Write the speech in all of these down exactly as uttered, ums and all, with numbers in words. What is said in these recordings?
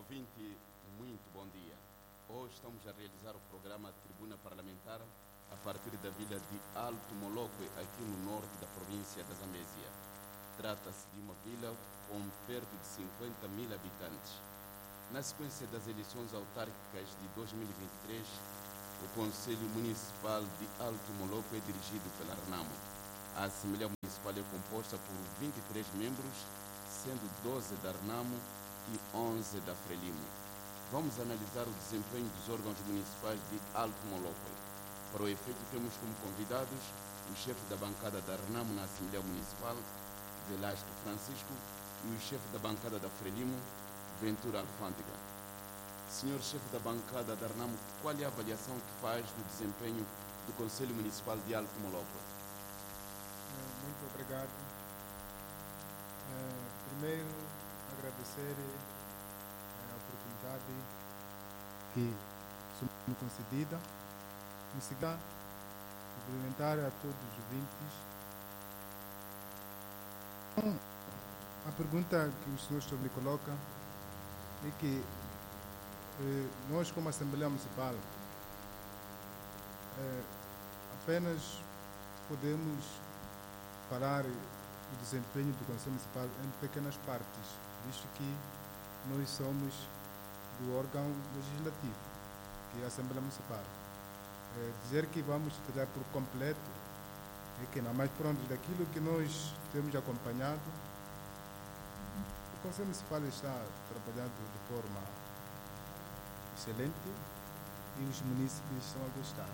ouvinte, muito bom dia. Hoje estamos a realizar o programa Tribuna Parlamentar a partir da vila de Alto Moloque, aqui no norte da província da Zambésia. Trata-se de uma vila com perto de cinquenta mil habitantes. Na sequência das eleições autárquicas de dois mil e vinte e três, o Conselho Municipal de Alto Moloque é dirigido pela RENAMO. A Assembleia Municipal é composta por vinte e três membros, sendo doze da RENAMO e onze da FRELIMO. Vamos analisar o desempenho dos órgãos municipais de Alto Moloque. Para o efeito, temos como convidados o chefe da bancada da RENAMO na Assembleia Municipal, Velasco Francisco, e o chefe da bancada da FRELIMO, Ventura Alfândega. Senhor chefe da bancada da RENAMO, qual é a avaliação que faz do desempenho do Conselho Municipal de Alto Moloque? Muito obrigado. Primeiro, agradecer a oportunidade que me concedida. Em seguida, cumprimentar a todos os ouvintes. A pergunta que o senhor sobre coloca é que eh, nós, como Assembleia Municipal, eh, apenas podemos falar o desempenho do Conselho Municipal em pequenas partes, visto que nós somos do órgão legislativo, que é a Assembleia Municipal. É, dizer que vamos tratar por completo é que não, mas pronto, daquilo que nós temos acompanhado, o Conselho Municipal está trabalhando de forma excelente e os munícipes estão a gostar.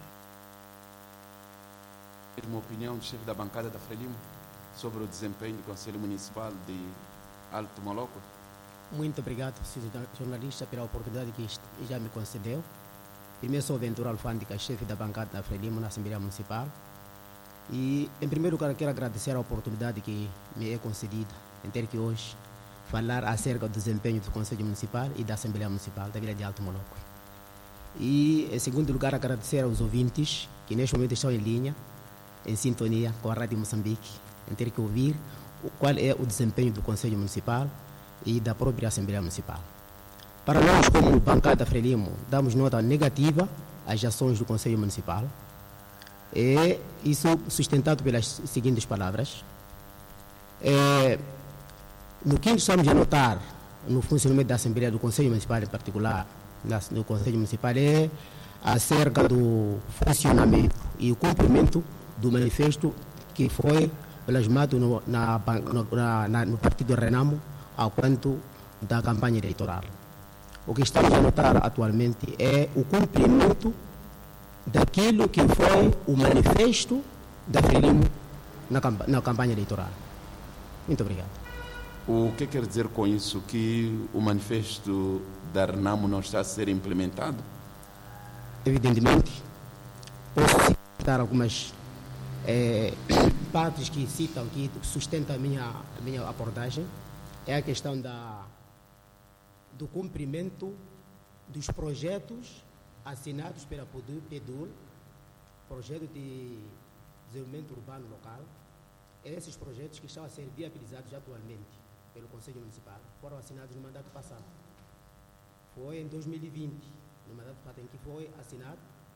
Uma opinião do chefe da bancada da FRELIMO sobre o desempenho do Conselho Municipal de Alto Moloque? Muito obrigado, senhor jornalista, pela oportunidade que já me concedeu. Primeiro, sou Ventura Alfândega, chefe da bancada da FRELIMO na Assembleia Municipal. E, em primeiro lugar, quero agradecer a oportunidade que me é concedida em ter que hoje falar acerca do desempenho do Conselho Municipal e da Assembleia Municipal da Vila de Alto Moloque. E, em segundo lugar, agradecer aos ouvintes que neste momento estão em linha, em sintonia com a Rádio Moçambique, em ter que ouvir qual é o desempenho do Conselho Municipal e da própria Assembleia Municipal. Para nós, como bancada da FRELIMO, damos nota negativa às ações do Conselho Municipal. E isso sustentado pelas seguintes palavras. É, no que estamos a notar no funcionamento da Assembleia do Conselho Municipal em particular, no Conselho Municipal, é acerca do funcionamento e o cumprimento do manifesto que foi plasmado no, na, na, na, no partido RENAMO ao quanto da campanha eleitoral. O que estamos a notar atualmente é o cumprimento daquilo que foi o manifesto da FRELIMO na, na campanha eleitoral. Muito obrigado. O que quer dizer com isso? Que o manifesto da RENAMO não está a ser implementado? Evidentemente. Posso citar algumas é, partes que citam, que sustentam a minha, a minha abordagem. É a questão da, do cumprimento dos projetos assinados pela PEDUL, Projeto de Desenvolvimento Urbano Local. Esses projetos que estão a ser viabilizados atualmente pelo Conselho Municipal foram assinados no mandato passado. Foi em dois mil e vinte, no mandato passado, em que foi assinado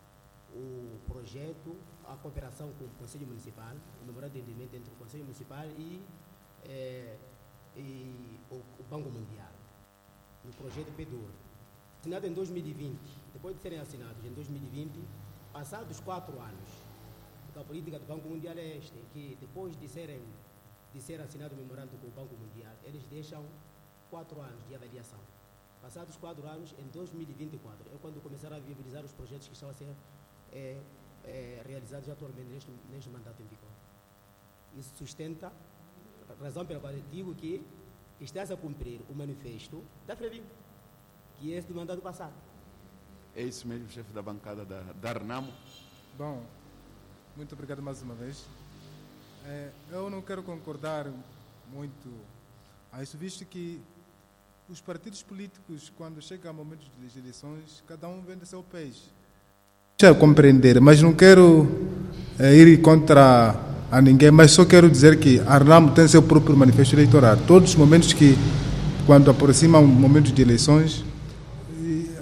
o projeto, a cooperação com o Conselho Municipal, o memorando de entendimento entre o Conselho Municipal e, é, e o, o Banco Mundial, no projeto PEDUL. Assinado em dois mil e vinte, depois de serem assinados em dois mil e vinte, passados quatro anos, a política do Banco Mundial é esta, que depois de, serem, de ser assinado o memorando com o Banco Mundial, eles deixam quatro anos de avaliação. Passados quatro anos, em dois mil e vinte e quatro, é quando começaram a viabilizar os projetos que estão a ser é, é, realizados atualmente neste, neste mandato em vigor. Isso sustenta a razão pela qual eu digo que está-se a cumprir o manifesto da FRELIMO, que é esse do mandato passado. É isso mesmo, chefe da bancada da, da RENAMO? Bom, muito obrigado mais uma vez. É, eu não quero concordar muito a isso, visto que os partidos políticos, quando chega a momentos de eleições, cada um vende seu peixe. Deixa eu compreender, mas não quero é, ir contra a ninguém, mas só quero dizer que a RENAMO tem seu próprio manifesto eleitoral. Todos os momentos que, quando aproximam momentos de eleições,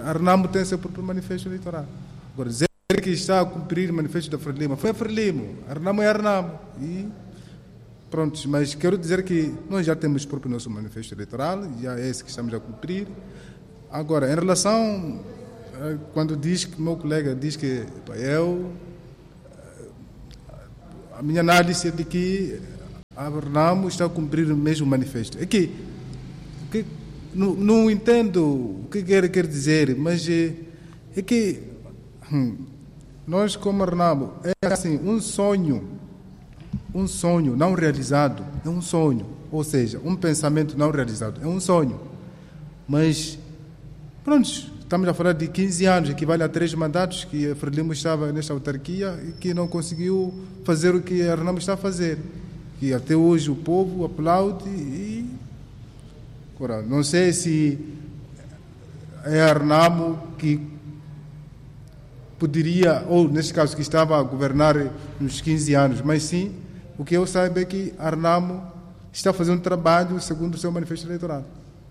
a Renamo tem seu próprio manifesto eleitoral. Agora, dizer que está a cumprir o manifesto da Frelimo, foi a Frelimo, a Renamo é a Renamo. E pronto, mas quero dizer que nós já temos o próprio nosso manifesto eleitoral, já é esse que estamos a cumprir. Agora, em relação, quando diz que meu colega diz que eu, a minha análise é de que a Renamo está a cumprir o mesmo manifesto. É que, que não, não entendo o que quer, quer dizer, mas é, é que hum, nós como a Renamo, é assim, um sonho, um sonho não realizado é um sonho, ou seja, um pensamento não realizado é um sonho. Mas, pronto, estamos a falar de quinze anos, equivale a três mandatos que a Frelimo estava nesta autarquia e que não conseguiu fazer o que a Renamo está a fazer. Que até hoje o povo aplaude e... Agora, não sei se é a Renamo que poderia, ou neste caso que estava a governar nos quinze anos, mas sim, o que eu saiba é que a Renamo está fazendo trabalho segundo o seu manifesto eleitoral.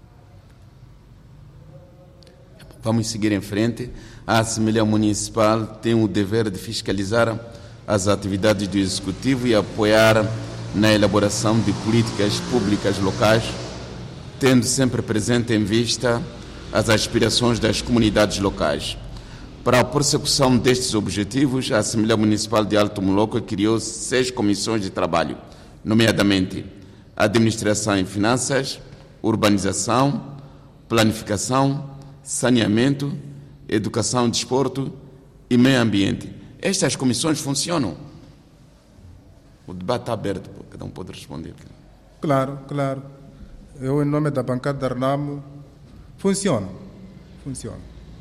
Vamos seguir em frente. A Assembleia Municipal tem o dever de fiscalizar as atividades do Executivo e apoiar na elaboração de políticas públicas locais, tendo sempre presente em vista as aspirações das comunidades locais. Para a persecução destes objetivos, a Assembleia Municipal de Alto Moloco criou seis comissões de trabalho, nomeadamente Administração e Finanças, Urbanização, Planificação, Saneamento, Educação, Desporto e Meio Ambiente. Estas comissões funcionam? O debate está aberto, cada um pode responder. Claro, claro. Eu, em nome da bancada da Renamo, funciona. Funciona.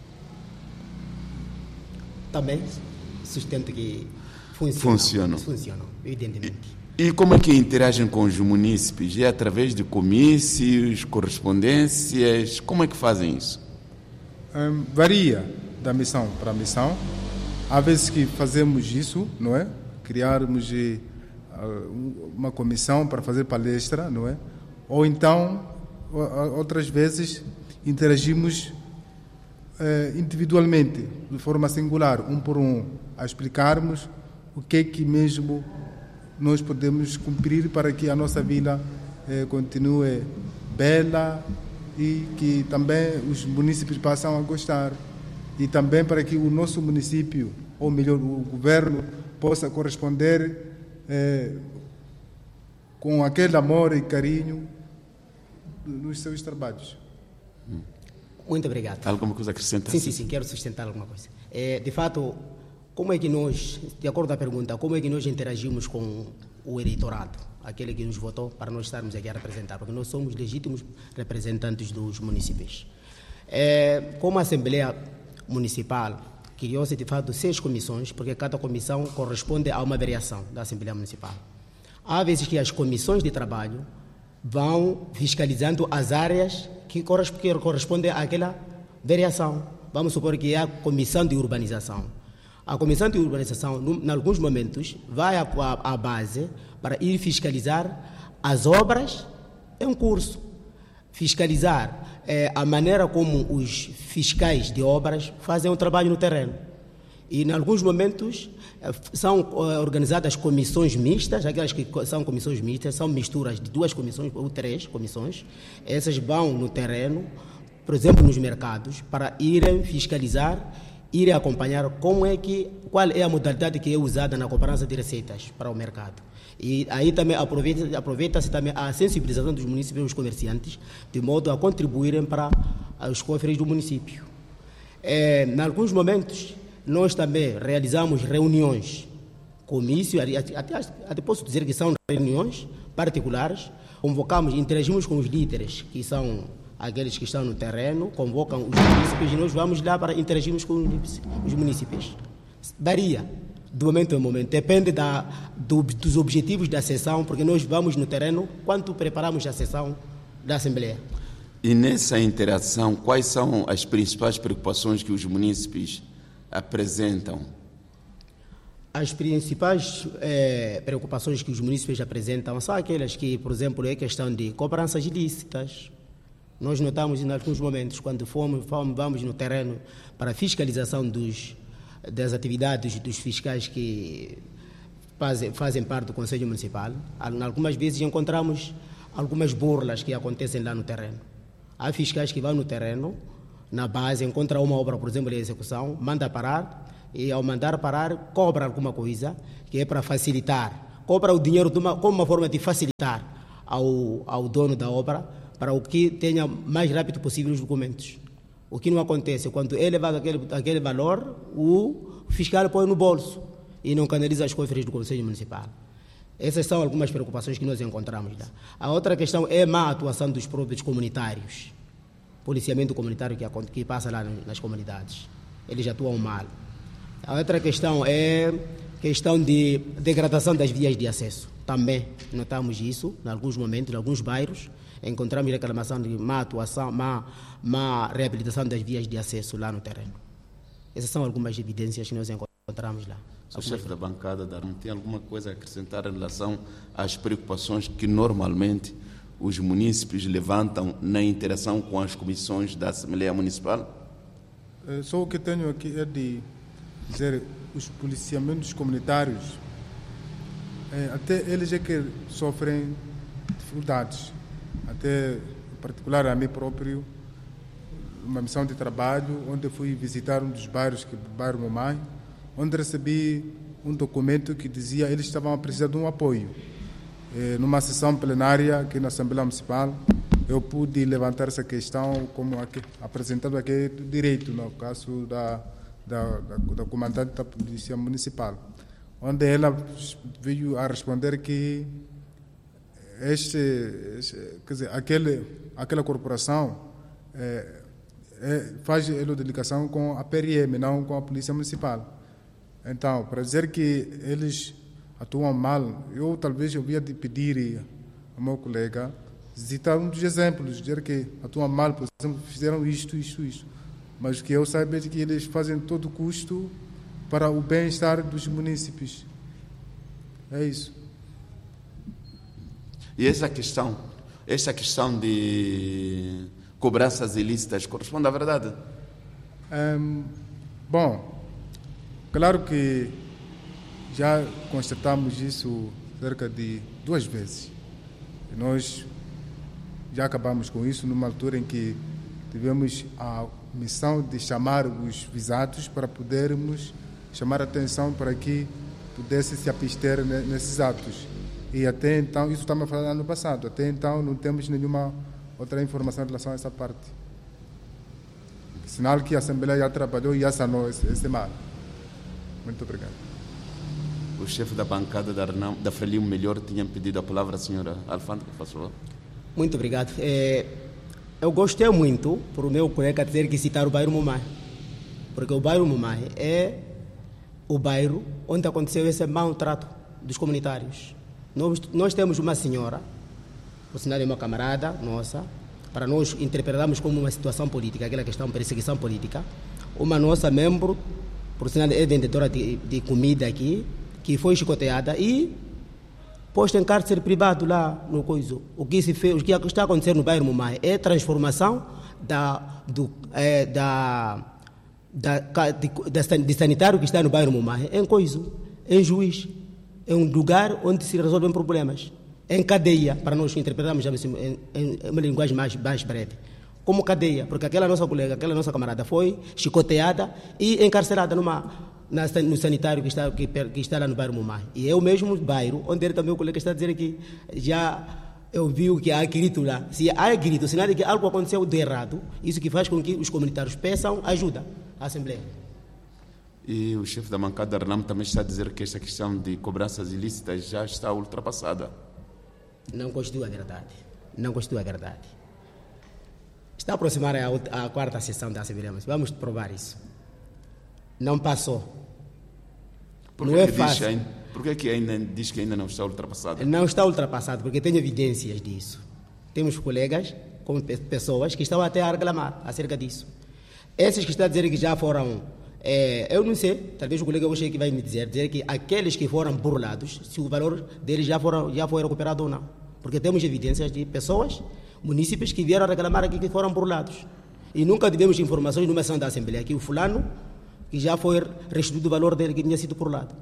Também sustento que funcionam. Funcionam. Funcionam, evidentemente. E, e como é que interagem com os munícipes? É através de comícios, correspondências? Como é que fazem isso? Hum, varia da missão para a missão. Há vezes que fazemos isso, não é? Criarmos eh, uma comissão para fazer palestra, não é? Ou então, outras vezes, interagimos eh, individualmente, de forma singular, um por um, a explicarmos o que é que mesmo nós podemos cumprir para que a nossa vila eh, continue bela e que também os munícipes passam a gostar. E também para que o nosso município, ou melhor, o governo, possa corresponder eh, com aquele amor e carinho nos seus trabalhos. Muito obrigado. Alguma coisa a acrescentar? Sim, sim, sim, quero sustentar alguma coisa. É, de fato, como é que nós, de acordo com a pergunta, como é que nós interagimos com o eleitorado, aquele que nos votou, para nós estarmos aqui a representar, porque nós somos legítimos representantes dos municípios. É, como a Assembleia Municipal, criou-se de fato seis comissões, porque cada comissão corresponde a uma variação da Assembleia Municipal. Há vezes que as comissões de trabalho vão fiscalizando as áreas que correspondem àquela variação. Vamos supor que é a comissão de urbanização. A comissão de urbanização, em alguns momentos, vai à, à base para ir fiscalizar as obras em curso, fiscalizar eh, a maneira como os fiscais de obras fazem o trabalho no terreno. E, em alguns momentos, são organizadas comissões mistas, aquelas que são comissões mistas, são misturas de duas comissões ou três comissões. Essas vão no terreno, por exemplo, nos mercados, para irem fiscalizar, irem acompanhar como é que, qual é a modalidade que é usada na cobrança de receitas para o mercado. E aí também aproveita-se aproveita-se também a sensibilização dos municípios e dos comerciantes, de modo a contribuírem para os cofres do município. É, em alguns momentos, nós também realizamos reuniões, comício, até, até posso dizer que são reuniões particulares, convocamos, interagimos com os líderes, que são aqueles que estão no terreno, convocam os municípios e nós vamos lá para interagirmos com os municípios. Varia, de momento em momento, depende da, do, dos objetivos da sessão, porque nós vamos no terreno quando preparamos a sessão da Assembleia. E nessa interação, quais são as principais preocupações que os munícipes apresentam? As principais eh, preocupações que os munícipes apresentam são aquelas que, por exemplo, é questão de cobranças ilícitas, Nós notamos em alguns momentos, quando fomos, fomos vamos no terreno para a fiscalização dos, das atividades dos fiscais que fazem, fazem parte do Conselho Municipal, algumas vezes encontramos algumas burlas que acontecem lá no terreno. Há fiscais que vão no terreno, na base, encontram uma obra, por exemplo, de execução, manda parar e, ao mandar parar, cobra alguma coisa que é para facilitar. Cobra o dinheiro de uma, como uma forma de facilitar ao, ao dono da obra para o que tenha mais rápido possível os documentos. O que não acontece, quando é levado aquele, aquele valor, o fiscal põe no bolso e não canaliza as cofres do Conselho Municipal. Essas são algumas preocupações que nós encontramos lá. A outra questão é a má atuação dos próprios comunitários. Policiamento comunitário que, que passa lá nas comunidades. Eles atuam mal. A outra questão é questão de degradação das vias de acesso. Também notamos isso em alguns momentos, em alguns bairros. Encontramos reclamação de má atuação, má, má reabilitação das vias de acesso lá no terreno. Essas são algumas evidências que nós encontramos lá. O chefe da bancada da tem alguma coisa a acrescentar em relação às preocupações que normalmente os munícipes levantam na interação com as comissões da Assembleia Municipal? É, só o que tenho aqui é de dizer, os policiamentos comunitários, é, até eles é que sofrem dificuldades. Até, em particular, a mim próprio, uma missão de trabalho, onde fui visitar um dos bairros, que é o bairro Momai, onde recebi um documento que dizia que eles estavam a precisar de um apoio. Eh, numa sessão plenária aqui na Assembleia Municipal, eu pude levantar essa questão como aqui, apresentando aqui direito, no caso da, da, da, da comandante da Polícia Municipal, onde ela veio a responder que este, este, quer dizer, aquele, aquela corporação eh, eh, faz a ligação com a P R M, não com a Polícia Municipal. Então, para dizer que eles atuam mal, eu talvez eu ia pedir ao meu colega citar um dos exemplos, dizer que atuam mal, por exemplo, fizeram isto, isto, isto. Mas o que eu saiba é que eles fazem todo custo para o bem-estar dos munícipes. É isso. E essa questão, essa questão de cobranças ilícitas corresponde à verdade? Um, bom, claro que já constatamos isso cerca de duas vezes. E nós já acabamos com isso numa altura em que tivemos a missão de chamar os visados para podermos chamar a atenção para que pudesse se abster nesses atos. E até então, isso estamos falando ano passado, até então não temos nenhuma outra informação em relação a essa parte. Sinal que a Assembleia já trabalhou e já sanou esse, esse mal. Muito obrigado. O chefe da bancada da, Renam, da Frelimo Melhor tinha pedido a palavra à senhora Alfândega, por favor. Muito obrigado. É, eu gostei muito, por o meu colega ter que citar o bairro Momai, porque o bairro Momai é o bairro onde aconteceu esse mau trato dos comunitários. Nós, nós temos uma senhora, por sinal é uma camarada nossa, para nós interpretarmos como uma situação política, aquela questão de perseguição política, uma nossa membro, por sinal é vendedora de, de comida aqui, que foi chicoteada e posta em cárcere privado lá no coiso. O que se fez, o que está acontecendo no bairro Momai é transformação da, do, é, da, da, de, de sanitário que está no bairro Momai em coiso, em juiz. É um lugar onde se resolvem problemas. Em cadeia, para nós interpretarmos em, em, em uma linguagem mais, mais breve. Como cadeia, porque aquela nossa colega, aquela nossa camarada foi chicoteada e encarcerada numa, na, no sanitário que está, que, que está lá no bairro Momai. E é o mesmo bairro onde ele também, o colega está a dizer que já eu vi que há grito lá. Se há grito, sinal de que algo aconteceu de errado, isso que faz com que os comunitários peçam ajuda à Assembleia. E o chefe da bancada da Renam também está a dizer que esta questão de cobranças ilícitas já está ultrapassada. Não constitui a verdade. Não constitui a verdade. Está a aproximar a, a quarta sessão da Assembleia, mas vamos provar isso. Não passou. Por não que é que fácil. Ainda, por que, que ainda diz que ainda não está ultrapassada? Não está ultrapassado, porque tem evidências disso. Temos colegas, como pessoas, que estão até a reclamar acerca disso. Esses que estão a dizer que já foram... É, eu não sei, talvez o colega hoje que vai me dizer, dizer que aqueles que foram burlados, se o valor deles já, foram, já foi recuperado ou não. Porque temos evidências de pessoas munícipes que vieram reclamar aqui que foram burlados. E nunca tivemos informações numa sessão da Assembleia que o fulano, que já foi restituído o valor dele que tinha sido burlado.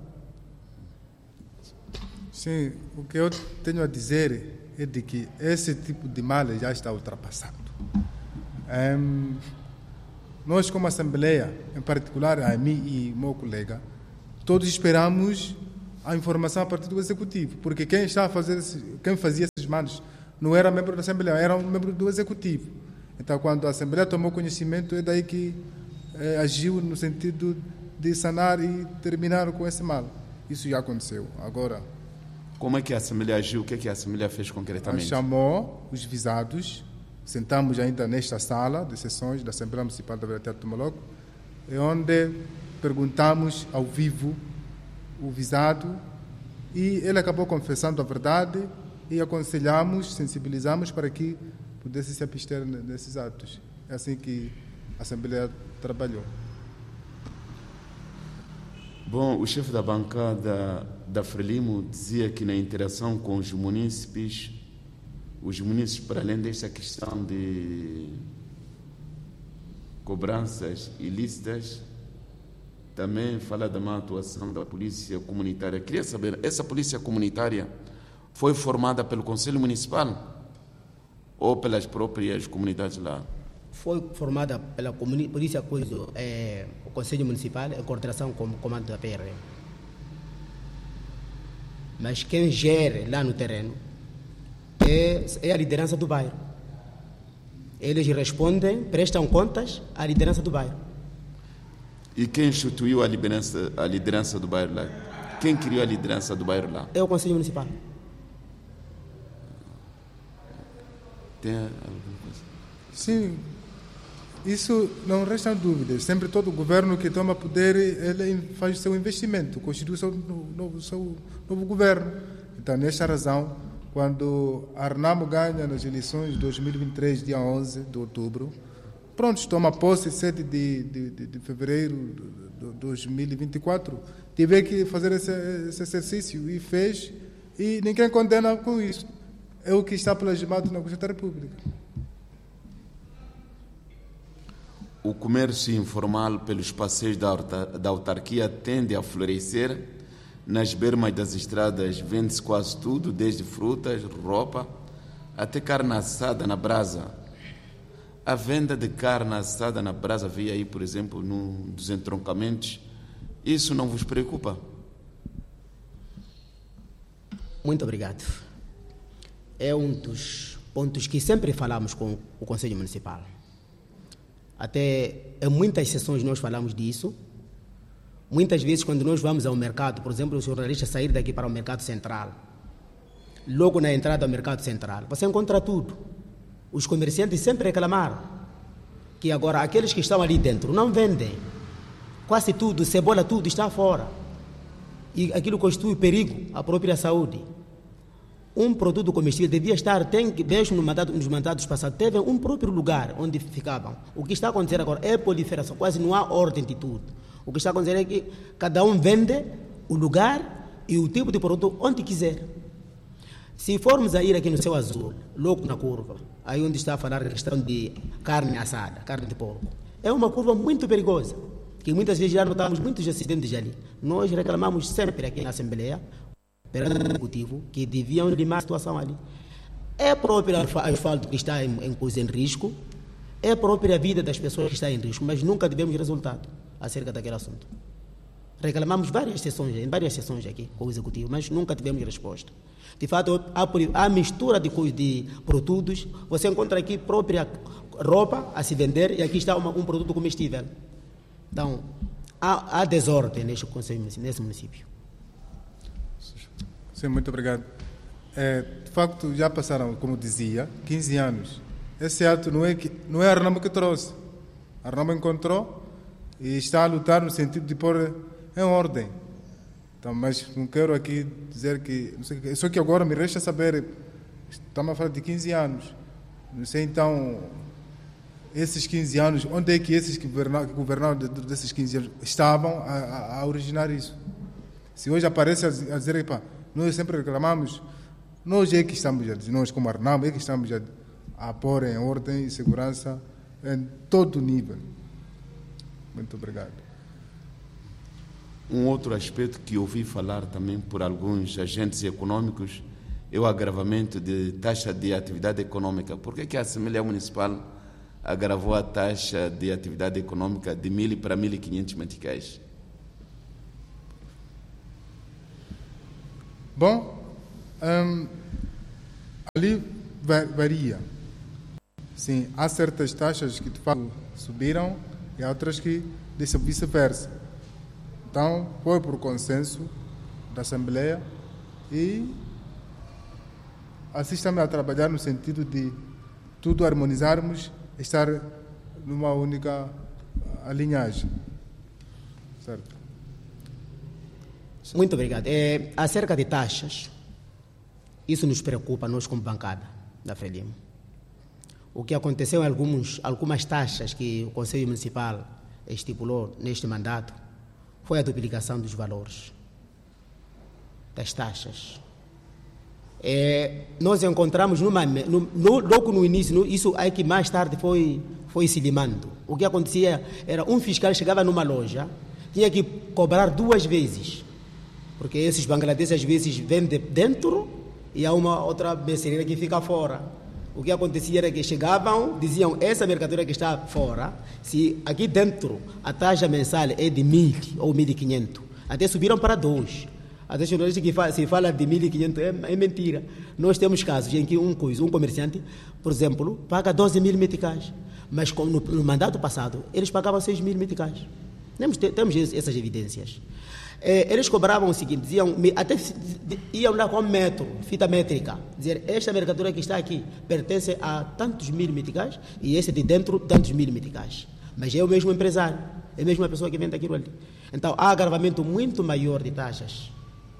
Sim, o que eu tenho a dizer é de que esse tipo de mal já está ultrapassado. Um, nós, como Assembleia, em particular a mim e meu colega, todos esperamos a informação a partir do Executivo, porque quem, está a fazer, quem fazia esses malos não era membro da Assembleia, era um membro do Executivo. Então, quando a Assembleia tomou conhecimento, é daí que eh, agiu no sentido de sanar e terminar com esse mal. Isso já aconteceu. Agora, como é que a Assembleia agiu? O que é que a Assembleia fez concretamente? Chamou os visados, sentamos ainda nesta sala de sessões da Assembleia Municipal da Vila de Alto Moloco, onde perguntamos ao vivo o visado e ele acabou confessando a verdade e aconselhamos, sensibilizamos para que pudesse se abster desses atos. É assim que a Assembleia trabalhou. Bom, o chefe da bancada da Frelimo dizia que na interação com os munícipes, os munícipes, para além desta questão de cobranças ilícitas, também fala da má atuação da polícia comunitária. Queria saber, essa polícia comunitária foi formada pelo Conselho Municipal ou pelas próprias comunidades lá? Foi formada pela polícia, é, o Conselho Municipal, em coordenação com o comando da P R M. Mas quem gera lá no terreno é, é a liderança do bairro. Eles respondem, prestam contas à liderança do bairro. E quem instituiu a liderança, a liderança do bairro lá? Quem criou a liderança do bairro lá? É o Conselho Municipal. Tem alguma coisa? Sim, isso não resta dúvidas. Sempre todo governo que toma poder, ele faz o seu investimento, constitui o seu novo, seu novo governo. Então, nesta razão, quando Arnamo ganha nas eleições de dois mil e vinte e três, dia onze de outubro, pronto, toma posse sete de, de, de, de fevereiro de dois mil e vinte e quatro, teve que fazer esse, esse exercício e fez, e ninguém condena com isso. É o que está plasmado na Constituição da República. O comércio informal pelos passeios da, da autarquia tende a florescer. Nas bermas das estradas vende-se quase tudo, desde frutas, roupa, até carne assada na brasa. A venda de carne assada na brasa via aí, por exemplo, num dos entroncamentos. Isso não vos preocupa? Muito obrigado. É um dos pontos que sempre falamos com o Conselho Municipal. Até em muitas sessões nós falamos disso. Muitas vezes, quando nós vamos ao mercado, por exemplo, os jornalistas sair daqui para o mercado central, logo na entrada ao mercado central, você encontra tudo. Os comerciantes sempre reclamaram que agora aqueles que estão ali dentro não vendem. Quase tudo, cebola, tudo está fora. E aquilo constitui perigo à própria saúde. Um produto comestível devia estar, tem, mesmo no mandato, nos mandatos passados, teve um próprio lugar onde ficavam. O que está acontecendo agora é proliferação, quase não há ordem de tudo. O que está acontecendo é que cada um vende o lugar e o tipo de produto onde quiser. Se formos a ir aqui no céu azul, logo na curva, aí onde está a falar a questão de carne assada, carne de porco, é uma curva muito perigosa, que muitas vezes já notamos muitos acidentes ali. Nós reclamamos sempre aqui na Assembleia, perante o Executivo, que deviam limar a situação ali. É próprio asfalto que está em, em, em risco, é própria vida das pessoas que está em risco, mas nunca tivemos resultado acerca daquele assunto. Reclamamos várias sessões, em várias sessões aqui com o Executivo, mas nunca tivemos resposta. De fato, há, há mistura de, de produtos. Você encontra aqui própria roupa a se vender e aqui está uma, um produto comestível. Então, há, há desordem neste conselho, nesse município. Sim, muito obrigado. É, de facto, já passaram, como dizia, quinze anos. Esse ato não é, que, não é Arnamo que trouxe. Arnamo encontrou e está a lutar no sentido de pôr em ordem. Então, mas não quero aqui dizer que... Não sei, só que agora me resta saber, estamos a falar de quinze anos. Não sei, então, esses quinze anos, onde é que esses que governaram, que governaram desses quinze anos estavam a, a, a originar isso? Se hoje aparece a, a dizer, pá, nós sempre reclamamos, nós é que estamos a dizer, nós como Arnamo, é que estamos a, a pôr em ordem e segurança em todo o nível. Muito obrigado. Um outro aspecto que ouvi falar também por alguns agentes econômicos é o agravamento de taxa de atividade econômica. Por que que a Assembleia Municipal agravou a taxa de atividade econômica de mil para mil e quinhentos meticais? Bom, hum, ali varia. Sim, há certas taxas que de fato subiram e há outras que deixam vice-versa. Então, foi por consenso da Assembleia e assim estamos a trabalhar no sentido de tudo harmonizarmos, estar numa única alinhagem. Certo? Muito obrigado. É, acerca de taxas, isso nos preocupa, nós como bancada da Frelimo. O que aconteceu em alguns, algumas taxas que o Conselho Municipal estipulou neste mandato foi a duplicação dos valores das taxas. É, nós encontramos numa, no, no, logo no início, no, isso aí que mais tarde foi, foi se limando. O que acontecia era um fiscal chegava numa loja, tinha que cobrar duas vezes, porque esses bangladeses às vezes vêm de dentro e há uma outra mercearia que fica fora. O que acontecia era que chegavam, diziam essa mercadoria que está fora, se aqui dentro a taxa mensal é de mil ou mil e quinhentos, até subiram para dois. Até jornalista que fala, se fala de mil e quinhentos é, é mentira. Nós temos casos em que um, um comerciante, por exemplo, paga doze mil meticais, mas como no, no mandato passado eles pagavam seis mil meticais. Temos, temos essas evidências. É, eles cobravam o seguinte, diziam, até iam lá com um metro, fita métrica, dizer, esta mercadoria que está aqui pertence a tantos mil meticais e esse de dentro, tantos mil meticais. Mas é o mesmo empresário, é a mesma pessoa que vende aquilo ali. Então, há agravamento muito maior de taxas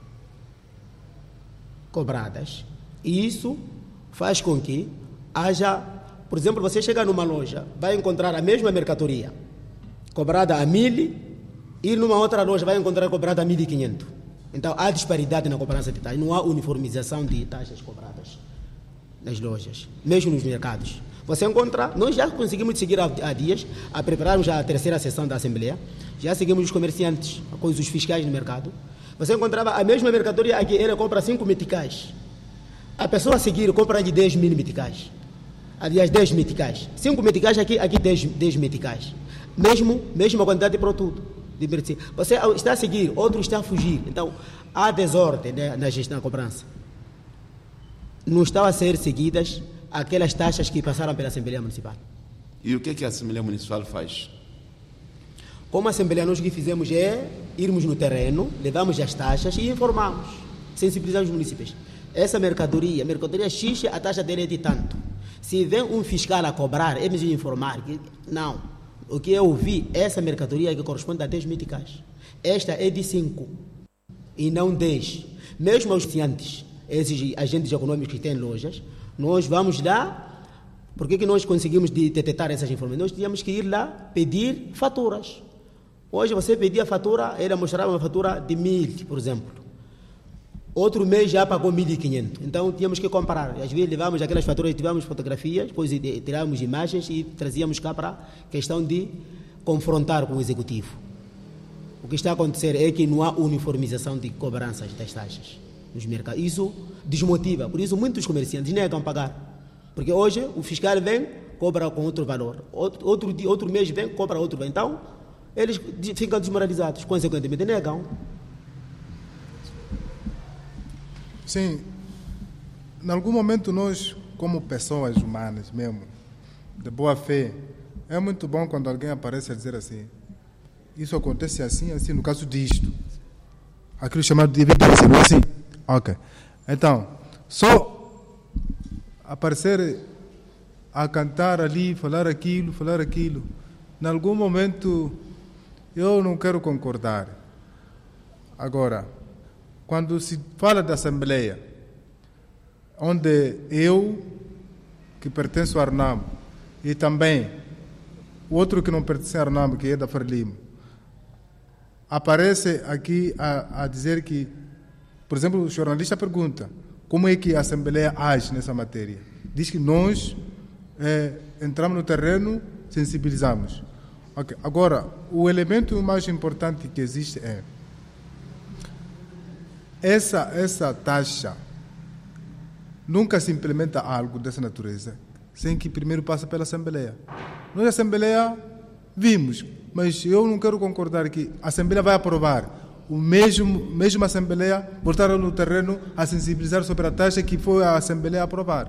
cobradas e isso faz com que haja, por exemplo, você chega numa loja, vai encontrar a mesma mercadoria cobrada a mil e numa outra loja vai encontrar cobrada a mil e quinhentos. Então há disparidade na cobrança de taxas, não há uniformização de taxas cobradas nas lojas, mesmo nos mercados. Você encontra, nós já conseguimos seguir há dias a prepararmos já a terceira sessão da Assembleia, já seguimos os comerciantes com os fiscais no mercado. Você encontrava a mesma mercadoria aqui, ele compra cinco meticais. A pessoa a seguir compra de dez mil meticais. Aliás, dez meticais. cinco meticais aqui, aqui dez, dez meticais. Mesmo, mesma quantidade de produto. De você está a seguir, outro está a fugir. Então, há desordem né, na gestão da cobrança. Não estão a ser seguidas aquelas taxas que passaram pela Assembleia Municipal. E o que é que a Assembleia Municipal faz? Como a Assembleia, nós o que fizemos é irmos no terreno, levamos as taxas e informamos, sensibilizamos os municípios. Essa mercadoria, mercadoria X, a taxa dele é de tanto. Se vem um fiscal a cobrar, é mesmo informar que não. O que eu ouvi, essa mercadoria que corresponde a dez meticais. Esta é de cinco e não dez. Mesmo aos clientes, esses agentes econômicos que têm lojas, nós vamos lá. Por que que nós conseguimos detectar essas informações? Nós tínhamos que ir lá pedir faturas. Hoje você pedia a fatura, ele mostrava uma fatura de mil, por exemplo. Outro mês já pagou mil e quinhentos. Então tínhamos que comparar. Às vezes levávamos aquelas faturas, tivemos fotografias, depois tirávamos imagens e trazíamos cá para a questão de confrontar com o executivo. O que está a acontecer é que não há uniformização de cobranças das taxas nos mercados. Isso desmotiva. Por isso muitos comerciantes negam pagar. Porque hoje o fiscal vem, cobra com outro valor. Outro, outro, dia, outro mês vem, cobra outro valor. Então, eles ficam desmoralizados, consequentemente negam. Sim, em algum momento nós, como pessoas humanas mesmo, de boa fé, é muito bom quando alguém aparece a dizer assim, isso acontece assim, assim, no caso disto. Aquilo chamado de evidência, não é assim? Ok. Então, só aparecer a cantar ali, falar aquilo, falar aquilo, em algum momento eu não quero concordar. Agora, quando se fala da Assembleia, onde eu, que pertenço à Arnam, e também o outro que não pertence à Arnam, que é da Frelimo, aparece aqui a, a dizer que, por exemplo, o jornalista pergunta como é que a Assembleia age nessa matéria. Diz que nós é, entramos no terreno, sensibilizamos. Okay. Agora, o elemento mais importante que existe é essa, essa taxa nunca se implementa algo dessa natureza sem que primeiro passe pela Assembleia. Nós, a Assembleia, vimos, mas eu não quero concordar que a Assembleia vai aprovar. O mesmo, mesmo a Assembleia voltaram no terreno a sensibilizar sobre a taxa que foi a Assembleia aprovar.